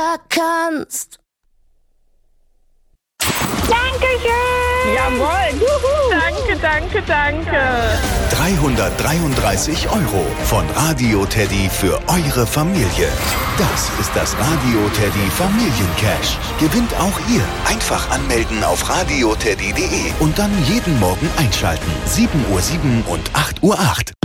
besser kannst. Dankeschön! Jawohl! Juhu. Danke. 333 € von Radio Teddy für eure Familie. Das ist das Radio Teddy Familiencash. Gewinnt auch ihr. Einfach anmelden auf radioteddy.de und dann jeden Morgen einschalten. 7:07 und 8:08 Uhr.